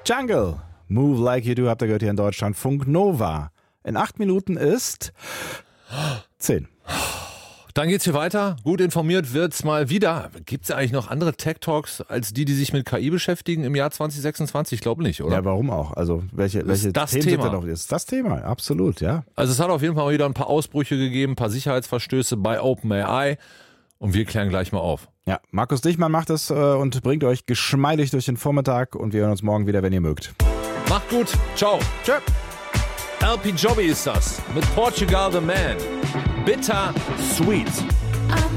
Jungle, Move Like You Do, habt ihr gehört hier in Deutschland, Funk Nova. In 8 Minuten ist 10. Dann geht's hier weiter. Gut informiert wird's mal wieder. Gibt's eigentlich noch andere Tech-Talks als die sich mit KI beschäftigen im Jahr 2026? Ich glaube nicht, oder? Ja, warum auch? Also welche das Themen Thema. sind denn noch? Ist das Thema, absolut, ja. Also es hat auf jeden Fall mal wieder ein paar Ausbrüche gegeben, ein paar Sicherheitsverstöße bei OpenAI und wir klären gleich mal auf. Ja, Markus Dichmann macht es und bringt euch geschmeidig durch den Vormittag und wir hören uns morgen wieder, wenn ihr mögt. Macht gut. Ciao. Tschö. LP Jobby ist das mit Portugal the Man. Bitter Sweet.